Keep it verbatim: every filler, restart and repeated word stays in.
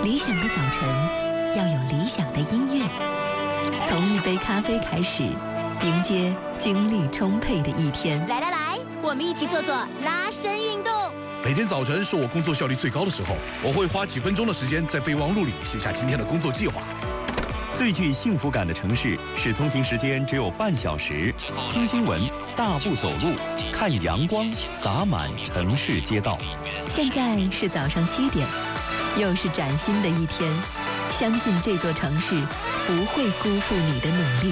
理想的早晨要有理想的音乐，从一杯咖啡开始，迎接精力充沛的一天。 来来来，我们一起做做拉伸运动。 每天早晨是我工作效率最高的时候，我会花几分钟的时间在备忘录里写下今天的工作计划。 最具幸福感的城市是通勤时间只有半小时，听新闻、大步走路、看阳光洒满城市街道。 现在是早上七点，又是崭新的一天，相信这座城市不会辜负你的努力。